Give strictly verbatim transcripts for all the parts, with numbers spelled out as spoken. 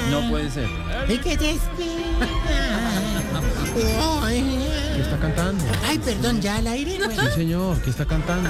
No puede ser. Y que te espera. Ay, ¿Qué está cantando? ay, perdón, ya al aire. Sí, señor, ¿qué está cantando?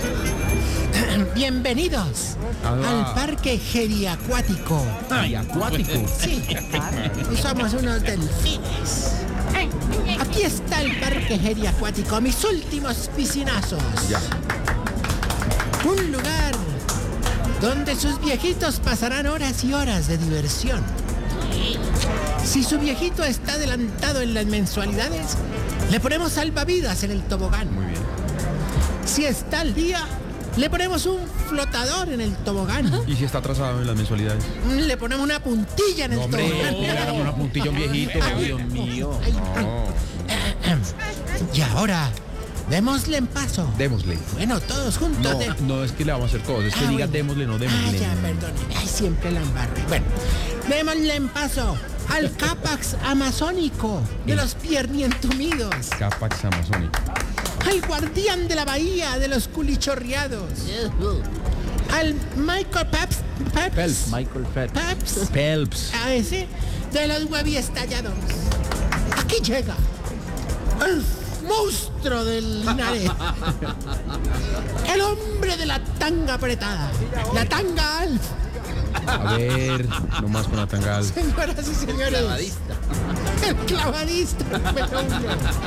Bienvenidos Ah, al parque geriacuático. Ay, acuático. Sí, y somos unos delfines. Aquí está el parque geriacuático, mis últimos piscinazos. Ya. Un lugar donde sus viejitos pasarán horas y horas de diversión. Si su viejito está adelantado en las mensualidades, le ponemos salvavidas en el tobogán. Muy bien. Si está al día, le ponemos un flotador en el tobogán. ¿Y si está atrasado en las mensualidades? Le ponemos una puntilla en el Hombre, tobogán. póngale una puntilla a un viejito. Dios mío. Ay, No. Y ahora, démosle en paso. Démosle. Bueno, todos juntos. No, de- no es que le vamos a hacer todos, es que Ah, diga bueno. démosle, no Ah, démosle. ya, perdóneme. Ay, siempre la embarro. Bueno, démosle en paso al Capax amazónico de los piernientumidos. Capax amazónico. Al guardián de la bahía de los culichorreados. Al Michael Paps. Paps. Phelps. Michael Phelps. Paps. Phelps. A ese de los hueviestallados. Aquí llega el monstruo del Linares. El hombre de la tanga apretada. La tanga Alf. A ver, no más con la tangal. Señoras y señores. El clavadista número uno.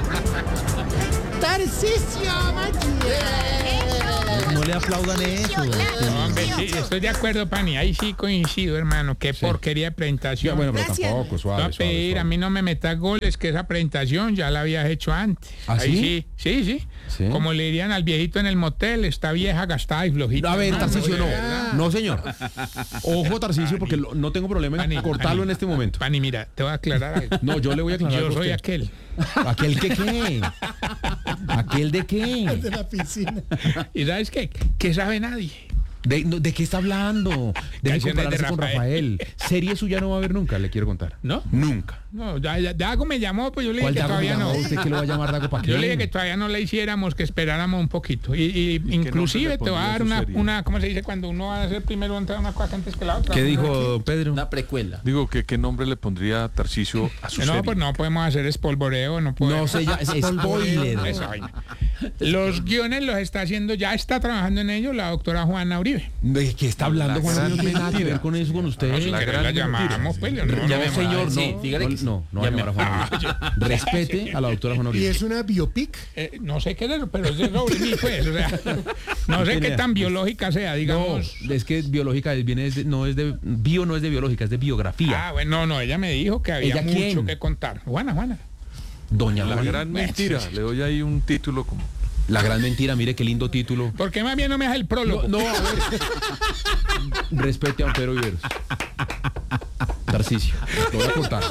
Tarcisio Machia. No le aplaudan eso. No, hombre, sí, estoy de acuerdo, Pani. Ahí sí coincido, hermano. Qué porquería de Ya, presentación. bueno, pero Gracias. tampoco, Te voy suave, a pedir, suave, a mí no me metas goles, que esa presentación ya la habías hecho antes. ¿Ah, Ahí sí? sí, sí, sí, Sí. Como le dirían al viejito en el motel, está vieja, gastada y flojita. A ver, hermano, Tarcisio, de verdad. no. No, señor. Ojo, Tarcisio, porque lo- no tengo problema en Pani, cortarlo Pani, en este momento. Pani, mira, te voy a aclarar algo. No, yo le voy a aclarar. Yo algo a soy usted. aquel. ¿Aquel que qué? ¿Aquel de qué? De la piscina. ¿Y sabes qué? Que sabe nadie. ¿De, no, ¿de qué está hablando? Debe Canciones de compararse con Rafael. Rafael. Serie suya no va a haber nunca, le quiero contar. ¿No? Nunca. No, ya, ya, Dago me llamó, pues yo le dije ¿Cuál que Dago todavía me llamó? no. ¿Usted qué lo va a llamar Dago para qué? Yo le dije que todavía no le hiciéramos, que esperáramos un poquito. Y, y nombre inclusive le te voy a pondría dar su una, serie? una, ¿cómo se dice? Cuando uno va a hacer primero entrar una cosa antes que la otra. ¿Qué dijo don Pedro? Una precuela. Digo, que ¿qué nombre le pondría Tarcisio a su No, serie? pues no podemos hacer espolvoreo, no podemos. No sé, ya, es spoiler. Esa vaina. Los guiones los está haciendo, ya está trabajando en ellos la doctora Juana Uribe. ¿De qué está hablando La Juan? gran No tiene nada que mentira. ver con eso con usted. No, si la querés gran la mentira. llamamos, pues. No, No, no, señor, no. sí, dígale no, que sí. no, no va a llamar a Juan Uribe. Respete a la doctora Juan ¿Y Uribe. es una biopic? Eh, no sé qué es eso, pero es sobre mí, pues. O sea, no sé qué tan biológica sea, No, digamos. es que biológica es- viene de- no es de bio, no es de biológica, es de biografía. Ah, bueno, no, no, ella me dijo que había ¿Ella mucho quién? que contar. Juana, Juana. Doña La Juana. gran mentira. Le doy ahí un título como... La gran mentira, mire qué lindo título. ¿Por qué más bien no me hace el prólogo? No, no, a ver. Respete a don Pedro Viveros. Tarcisio, lo voy a cortar.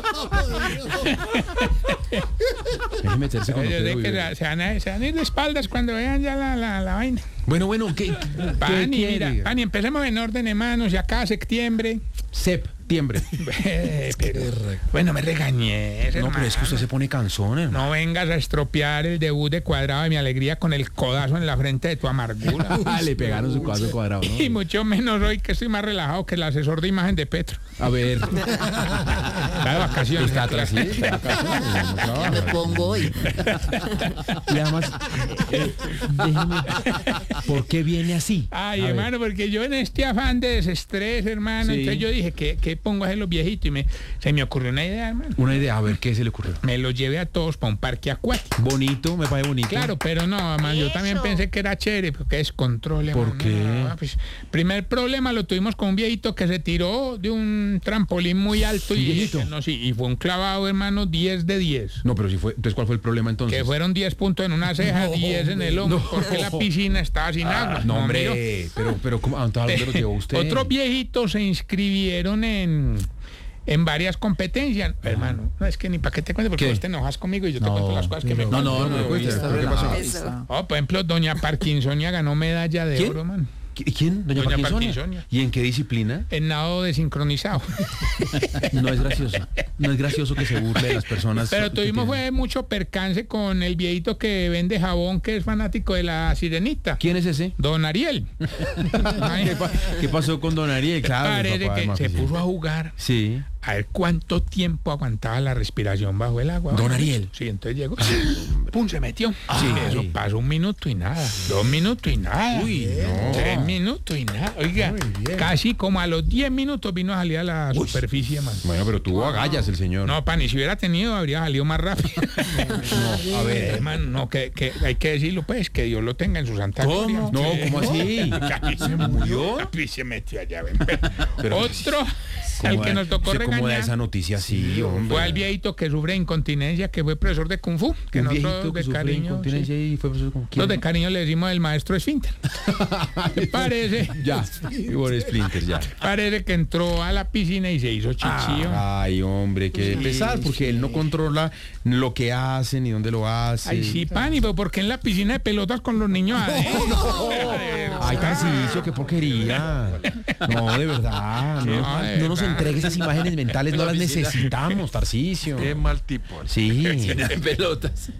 Deje meterse con don Yo Pedro sé que Viveros. se van, a, se van a ir de espaldas cuando vean ya la, la, la vaina. Bueno, bueno, ¿qué, qué Pani, quiere? mira, Pani, empecemos en orden, hermanos, ya cada septiembre. Septiembre. Eh, pero, bueno, me regañé, No, pero es que usted se pone cansón, hermano. No vengas a estropear el debut de Cuadrado de mi alegría con el codazo en la frente de tu amargura. Le pegaron su cuadro cuadrado, ¿no? Y mucho menos hoy que estoy más relajado que el asesor de imagen de Petro. A ver, Está de vacaciones. está atrás, ¿sí? Está de vacaciones, no trabaja. Me pongo hoy. Y además, eh, déjeme, ¿por qué viene así? Ay, A ver. hermano, porque yo en este afán de desestrés, hermano, Sí. entonces yo dije, ¿qué, qué pongo a hacer los viejitos? Y me, se me ocurrió una idea, hermano. Una idea, a ver, ¿qué se le ocurrió? Me los llevé a todos para un parque acuático. Bonito, me parece bonito. Claro, pero no, mamá, yo también pensé que era chévere, porque es control. ¿Por hermano, qué? no, pues, primer problema lo tuvimos con un viejito que se tiró de un trampolín muy alto ¿Un y, viejito? no, sí, y fue un clavado, hermano, diez de diez. No, pero si fue, entonces, ¿cuál fue el problema entonces? Que fueron diez puntos en una ceja, diez en el hombro, porque la piscina estaba sin agua. Ah, no, amigo. hombre, pero, pero, ¿cómo, ¿a dónde los llevó usted? Otros viejitos se inscribieron en, en varias competencias. Hermano, no es que ni para qué te cuento, porque ¿Qué? vos te enojas conmigo y yo te No, cuento las cosas que me no, pasan. no, no, me cuente, ¿pero qué pasó? Eso. Oh, por ejemplo, doña Parkinsonia ganó medalla de ¿Quién? oro, man. ¿Qui- ¿Quién? Doña, Doña Parkinsonia. Parkinsonia. ¿Y en qué disciplina? En nado desincronizado. No es gracioso. No es gracioso que se burle de las personas. Pero que tuvimos tienen- fue mucho percance con el viejito que vende jabón, que es fanático de la sirenita. ¿Quién es ese? Don Ariel. ¿Qué, pa- qué pasó con don Ariel? Claro, el Parece papá de que se Mafi, sí. puso a jugar Sí. a ver cuánto tiempo aguantaba la respiración bajo el agua. Don Ariel. Sí, entonces llegó, pum, se metió. Ay. Sí, eso pasó un minuto y nada, dos minutos y nada, Uy, no. tres minutos y nada. Oiga, casi como a los diez minutos vino a salir a la superficie, man. Bueno, pero tuvo agallas el señor. No, pan, y si hubiera tenido, habría salido más rápido. No, a ver. Eh, man, no, que, que hay que decirlo, pues, que Dios lo tenga en su santa ¿Cómo? gloria. No, Que- ¿cómo así? Casi ¿Se murió? Y se metió allá. ven. Pero- Otro, al ¿Cómo que da- nos tocó usted ¿Cómo da regañar, esa noticia así, hombre? fue al viejito que sufre de incontinencia, que fue profesor de Kung Fu, que Un nosotros viejito que de sufre de cariño... incontinencia sí. y fue profesor con quién? Nosotros de cariño le decimos el maestro esfínter. Parece, Ya, y por Splinter, ya. parece que entró a la piscina y se hizo chichillo. Ay, hombre, qué pesar, porque él no controla lo que hace ni dónde lo hace. Ay, sí, pani, pero ¿por qué en la piscina de pelotas con los niños adentro? Ay, Tarcisio, qué porquería. No, de verdad. No, No, de no nos verdad. entregues esas imágenes mentales, no las necesitamos, Tarcisio. Qué mal tipo. Sí. pelotas.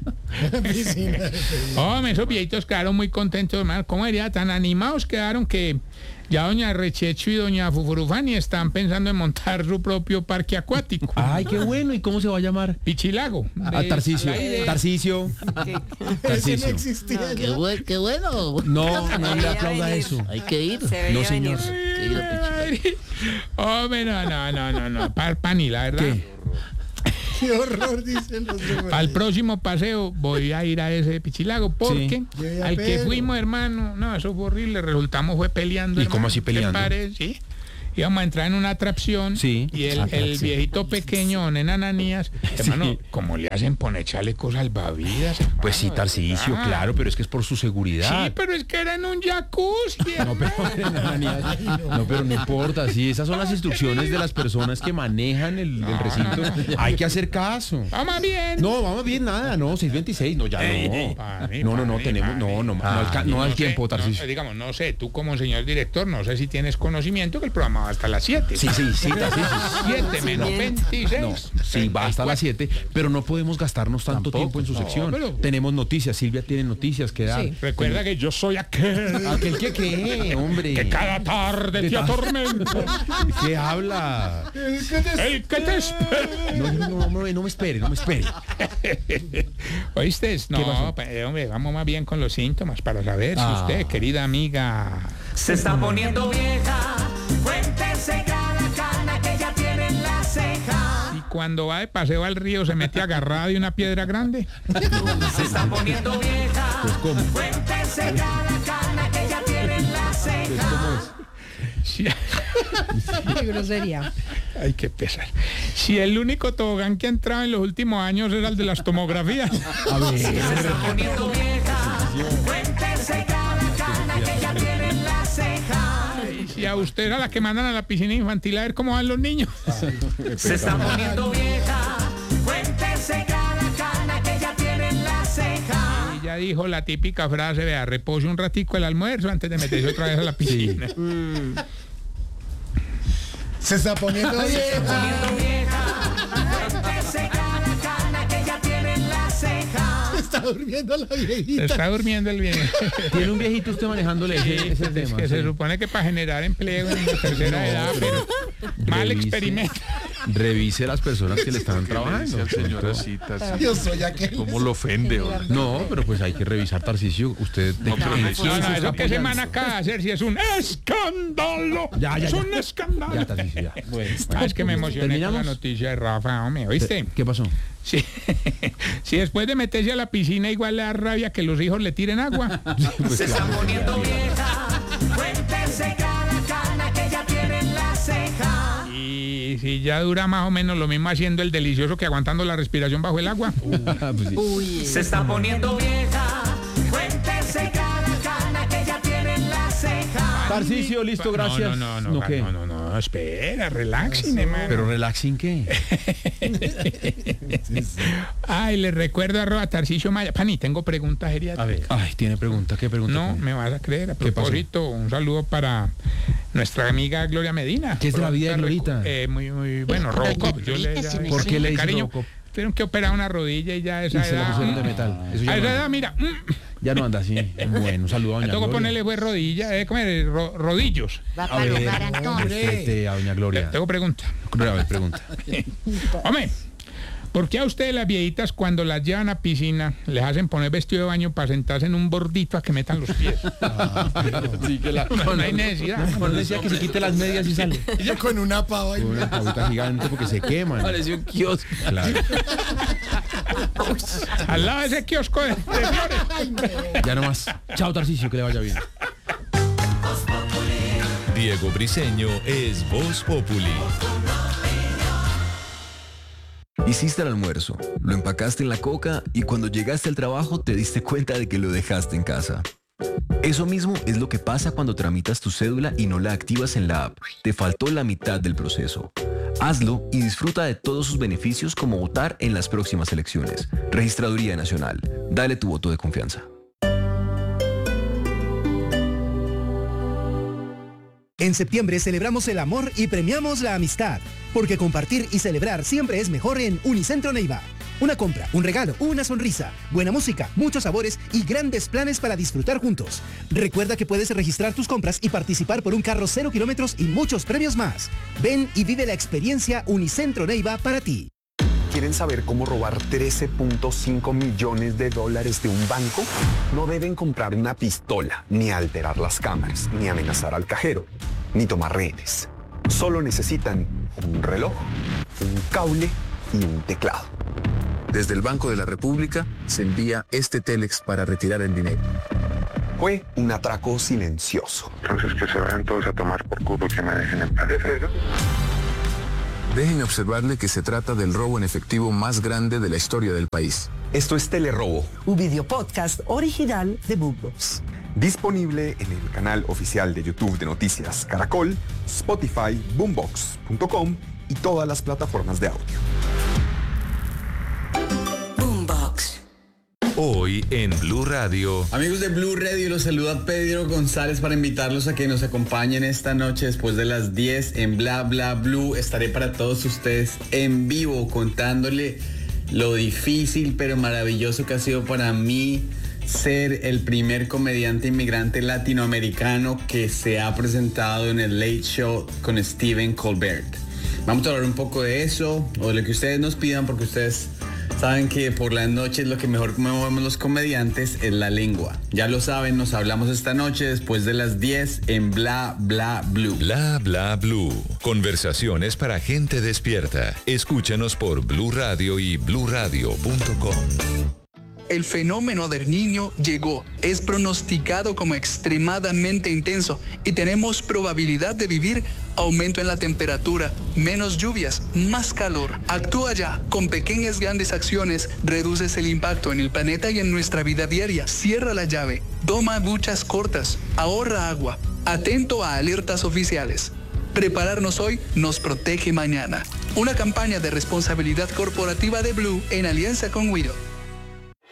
Hombre, esos viejitos quedaron muy contentos, hermano. ¿Cómo diría? Tan animados quedaron que ya doña Rechecho y doña Fufurufani están pensando en montar su propio parque acuático. Ay, qué bueno. ¿Y cómo se va a llamar? Pichilago. A De- Tarcisio. al aire. Tarcisio. Tarcisio. Qué, buen- qué bueno. No, no le aplauda eso. Hay que ir. Se veía No, señor. venir. Hay que ir a Pichilago. Hombre, no, no, no, no, no. Para pani, la verdad. ¿Qué? Qué horror, dicen los demás. Al próximo paseo voy a ir a ese Pichilago porque Yo ya al que pelo. fuimos, hermano, no, eso fue horrible. Resultamos fue peleando. ¿Y cómo hermano. así ¿Qué peleando? parece? Sí. Íbamos a entrar en una atracción Sí. y el, el viejito pequeño, en Ananías, hermano, como le hacen poner chalecos salvavidas. hermano, Pues sí, Tarcisio, ah. claro, pero es que es por su seguridad. Sí, pero es que era en un jacuzzi. No, pero, no, pero no importa, sí, esas son las instrucciones de las personas que manejan el, el recinto. Hay que hacer caso. Vamos bien. No, vamos bien, nada, no, seis veintiséis, no, ya no. Pani, No, no, no, pani, tenemos, pani. no, no, no, alca- no al sé, tiempo, no, Tarcisio. digamos, no sé, tú como señor director, no sé si tienes conocimiento que el programa va hasta las siete. Sí, sí, sí, Tarcisio. siete menos No, veintiséis. sí, va hasta las siete, pero no podemos gastarnos tanto Tampoco, tiempo en su no, sección. pero- Tenemos noticias, Silvia tiene noticias que dar. Sí. Recuerda que yo soy aquel ¿Aquel que qué, hombre? que cada tarde te ta- atormento. ¿Qué habla? El que te espera. No, no, no, no, no me espere, no me espere. ¿Oíste? pasó? No, pues, hombre, vamos más bien con los síntomas para saber si Ah. usted, querida amiga, Se está poniendo vieja, cuéntese cada cana que ya tiene en la ceja. y cuando va de paseo al río se mete agarrada de una piedra grande. Se está poniendo vieja, cuéntese cada cana que ya tiene en la ceja. Sí. Qué grosería. Ay, qué pesar. Si el único tobogán que ha entrado en los últimos años era el de las tomografías. A ver. Se está poniendo vieja, cuéntese cada cana que ya tiene en la ceja. Y si a usted era la que mandan a la piscina infantil a ver cómo van los niños. Se está poniendo vieja, cuéntese cada cana que ya tiene en la ceja. Y ya dijo la típica frase, vea, repose un ratico el almuerzo antes de meterse otra vez a la piscina. Se está poniendo vieja. Poniendo vieja, cuéntese cada cana que ya tiene en la ceja. Está durmiendo la Se viejita. está durmiendo el viejo. Tiene un viejito usted manejándole Sí, ese, ese es tema. que sí. se supone que para generar empleo en la tercera edad, pero mal Revise. experimento. Revise las personas que le están trabajando. Señora Cita, Yo soy aquel. ¿cómo lo ofende? hombre? No, pero pues hay que revisar, Tarcisio. Usted de No, pero ¿en le- quién No, se no, está eso que se apoyando? man acá a hacer si es un escándalo. Ya, ya, es ya. un escándalo. Ya, Tarcisio, ya. Ah, es que me emocioné con la ¿Terminamos? noticia de Rafa, hombre, ¿oíste? ¿Qué pasó? Sí. Si después de meterse a la piscina igual le da rabia que los hijos le tiren agua. Pues Se está poniendo vieja, cuéntese cada cana que ya tiene en la ceja. Y si ya dura más o menos lo mismo haciendo el delicioso que aguantando la respiración bajo el agua. Pues sí. Uy. Se está poniendo vieja, cuéntese cada cana que ya tiene en la ceja. Tarcisio, listo, gracias. No, no, no, no, ¿qué? no, no, no, espera, relaxing, hermano. Pero relaxing, ¿qué? Ay, le recuerdo arroba Tarcisio Maya. Pani, tengo preguntas geriátricas. A ver. Ay, tiene pregunta. ¿Qué pregunta? No, tiene? me vas a creer. A ¿Qué pasó? propósito, un saludo para nuestra amiga Gloria Medina. ¿Qué es de la vida de Glorita? Eh, muy, muy bueno, Robocop. Yo le, Glorita, sí me ¿Por qué le dice cariño, Robocop? tuvieron que operar una rodilla y ya a Y esa se la edad. pusieron de mm, metal. Eso ya A esa no- edad, mira, mm, Ya no anda así. Bueno, un saludo a Me doña tocó Gloria. ponerle fue rodilla, eh, ¿cómo es? Ro- rodillos. Va A para ver, lugar entonces. respete a doña Gloria. Tengo pregunta. A ver, pregunta. Hombre, ¿por qué a ustedes las viejitas cuando las llevan a piscina les hacen poner vestido de baño para sentarse en un bordito a que metan los pies? Sí, que la... No, no hay necesidad. Bueno, decía que se quite las medias y sale. Ella con una pava y Una pavita gigante porque se queman. Pareció un kiosco. Claro. Al lado de ese kiosco de, de flores. Ya nomás. Chao, Tarcisio, que le vaya bien. Diego Briseño es Voz Populi. Hiciste el almuerzo, lo empacaste en la coca y cuando llegaste al trabajo te diste cuenta de que lo dejaste en casa. Eso mismo es lo que pasa cuando tramitas tu cédula y no la activas en la app. Te faltó la mitad del proceso. Hazlo y disfruta de todos sus beneficios como votar en las próximas elecciones. Registraduría Nacional. Dale tu voto de confianza. En septiembre celebramos el amor y premiamos la amistad, porque compartir y celebrar siempre es mejor en Unicentro Neiva. Una compra, un regalo, una sonrisa, buena música, muchos sabores y grandes planes para disfrutar juntos. Recuerda que puedes registrar tus compras y participar por un carro cero kilómetros y muchos premios más. Ven y vive la experiencia Unicentro Neiva para ti. ¿Quieren saber cómo robar trece punto cinco millones de dólares de un banco? No deben comprar una pistola, ni alterar las cámaras, ni amenazar al cajero, ni tomar rehenes. Solo necesitan un reloj, un cable y un teclado. Desde el Banco de la República se envía este Telex para retirar el dinero. Fue un atraco silencioso. Entonces que se vayan todos a tomar por culo, que me dejen en paz. Déjenme observarle que se trata del robo en efectivo más grande de la historia del país. Esto es Telerobo, un video podcast original de Boombox. disponible en el canal oficial de YouTube de Noticias Caracol, Spotify, boombox punto com y todas las plataformas de audio. Boombox. Hoy en Blue Radio. Amigos de Blue Radio, los saluda Pedro González para invitarlos a que nos acompañen esta noche después de las diez en Bla Bla Blue. Estaré para todos ustedes en vivo contándole lo difícil pero maravilloso que ha sido para mí ser el primer comediante inmigrante latinoamericano que se ha presentado en el Late Show con Stephen Colbert. Vamos a hablar un poco de eso o de lo que ustedes nos pidan, porque ustedes saben que por las noches lo que mejor movemos los comediantes es la lengua. Ya lo saben, nos hablamos esta noche después de las diez en Bla Bla Blue. Bla Bla Blue. Conversaciones para gente despierta. Escúchanos por Blue Radio y blue radio punto com. El fenómeno del Niño llegó, es pronosticado como extremadamente intenso y tenemos probabilidad de vivir aumento en la temperatura, menos lluvias, más calor. Actúa ya, con pequeñas grandes acciones reduces el impacto en el planeta y en nuestra vida diaria. Cierra la llave, toma duchas cortas, ahorra agua, atento a alertas oficiales. Prepararnos hoy nos protege mañana. Una campaña de responsabilidad corporativa de Blue en alianza con Wido.